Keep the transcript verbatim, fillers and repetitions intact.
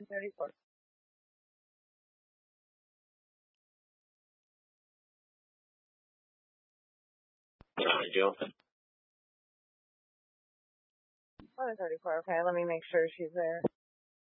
thirty-four. Joe. eleven thirty-four. Okay, let me make sure she's there.